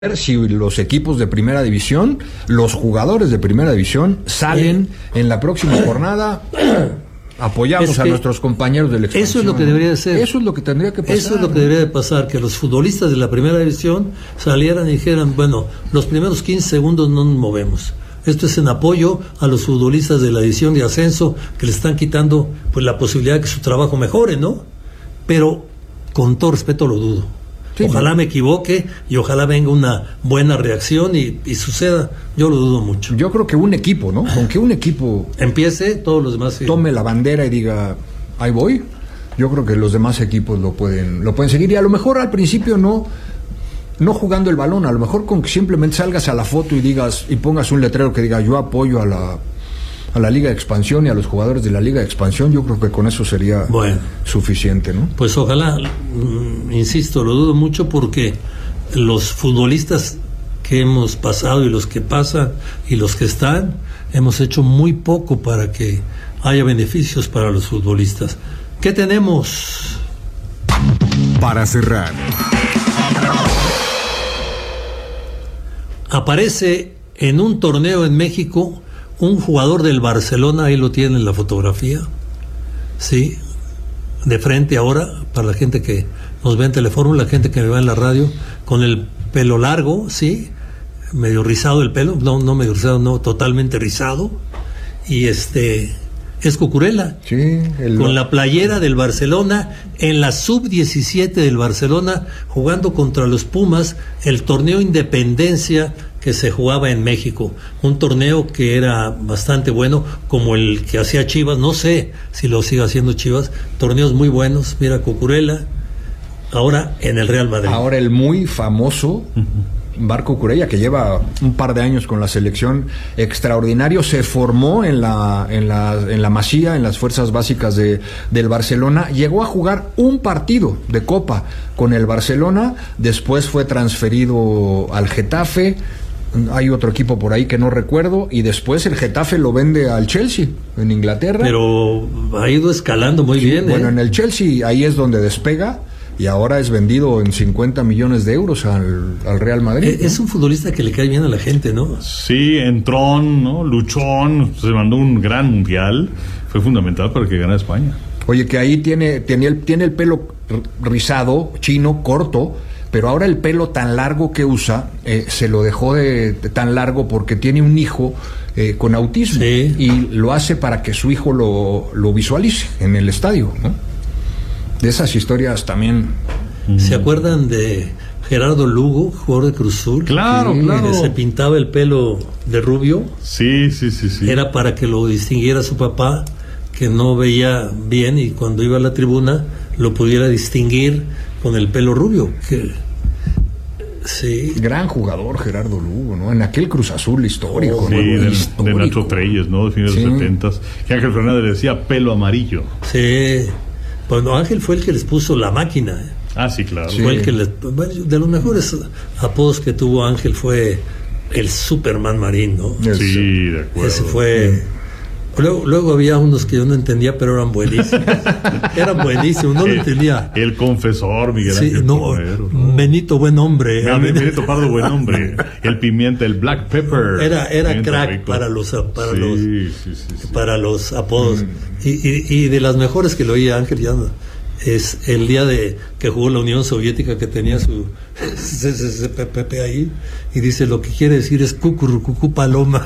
Si los equipos de primera división, los jugadores de primera división salen en la próxima jornada, apoyamos a nuestros compañeros del expansión. Eso es lo que debería de ser. Eso es lo que tendría que pasar. Eso es lo que debería de pasar, que los futbolistas de la primera división salieran y dijeran, bueno, los primeros 15 segundos no nos movemos. Esto es en apoyo a los futbolistas de la división de ascenso que le están quitando pues la posibilidad de que su trabajo mejore, ¿no? Pero con todo respeto lo dudo. Sí, ojalá me equivoque y ojalá venga una buena reacción y suceda. Yo lo dudo mucho. Yo creo que un equipo, ¿no? Con que un equipo empiece, todos los demás tome la bandera y diga, ahí voy. Yo creo que los demás equipos lo pueden seguir. Y a lo mejor al principio no jugando el balón, a lo mejor con que simplemente salgas a la foto y digas y pongas un letrero que diga yo apoyo a la Liga de Expansión y a los jugadores de la Liga de Expansión. Yo creo que con eso sería suficiente, ¿no? Pues ojalá, insisto, lo dudo mucho porque los futbolistas que hemos pasado y los que pasan y los que están, hemos hecho muy poco para que haya beneficios para los futbolistas. ¿Qué tenemos? Para cerrar, aparece en un torneo en México un jugador del Barcelona, ahí lo tiene en la fotografía, sí, de frente ahora, para la gente que nos ve en Telefórmula, la gente que me va en la radio, con el pelo largo, sí, medio rizado el pelo, no medio rizado, no, totalmente rizado, y es Cucurella, sí, con la playera del Barcelona, en la sub-17 del Barcelona, jugando contra los Pumas, el torneo Independencia que se jugaba en México, un torneo que era bastante bueno, como el que hacía Chivas, no sé si lo sigue haciendo Chivas, torneos muy buenos, mira Cucurella, ahora en el Real Madrid. Ahora el muy famoso Barco Cucurella, que lleva un par de años con la selección, extraordinario, se formó en la Masía, en las fuerzas básicas del Barcelona, llegó a jugar un partido de Copa con el Barcelona, después fue transferido al Getafe, hay otro equipo por ahí que no recuerdo, y después el Getafe lo vende al Chelsea en Inglaterra. Pero ha ido escalando muy bien. Bueno, en el Chelsea ahí es donde despega. Y ahora es vendido en 50 millones de euros al Real Madrid. Es un futbolista que le cae bien a la gente, ¿no? Sí, entrón, ¿no? Luchón, se mandó un gran mundial. Fue fundamental para que ganara España. Oye, que ahí tiene el pelo rizado, chino, corto, pero ahora el pelo tan largo que usa, se lo dejó de tan largo porque tiene un hijo con autismo. Sí. Y lo hace para que su hijo lo visualice en el estadio, ¿no? De esas historias también. ¿Se acuerdan de Gerardo Lugo, jugador de Cruz Azul? Claro, claro. Que se pintaba el pelo de rubio. Sí. Era para que lo distinguiera su papá, que no veía bien, y cuando iba a la tribuna lo pudiera distinguir con el pelo rubio. Sí. Gran jugador Gerardo Lugo, ¿no? En aquel Cruz Azul histórico. Sí, ¿no? de Nacho Treyes, ¿no? De fines de los 70s. Que Ángel Fernández le decía pelo amarillo. Sí. Bueno, Ángel fue el que les puso la máquina. Ah, sí, claro. Sí. Fue el que de los mejores apodos que tuvo Ángel fue el Superman Marín, ¿no? Sí, de acuerdo. Ese fue. Luego había unos que yo no entendía, pero eran buenísimos. No lo entendía. El confesor, Miguel Ángel Romero, ¿no? Benito Buen Hombre. Benito Pardo Buen Hombre. El pimienta, el black pepper. Era crack rico. para los apodos. Y de las mejores que lo oía Ángel ya es el día de que jugó la Unión Soviética, que tenía su Pepe ahí, y dice lo que quiere decir es cucurrucucú paloma.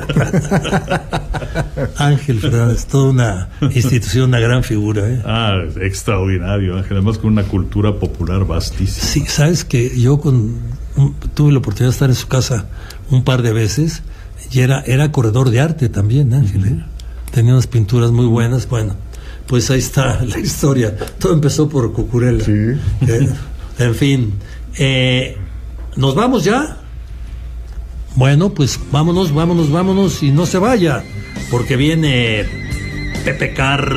Ángel Fernández, toda una institución, una gran figura, ¿eh? Extraordinario, Ángel, además con una cultura popular vastísima. Sí, sabes que yo tuve la oportunidad de estar en su casa un par de veces, y era corredor de arte también, Ángel, tenía unas pinturas muy buenas. Bueno, pues ahí está la historia. Todo empezó por Cucurella. Sí. En fin, ¿nos vamos ya? Bueno, pues vámonos y no se vaya, porque viene Pepe Carr.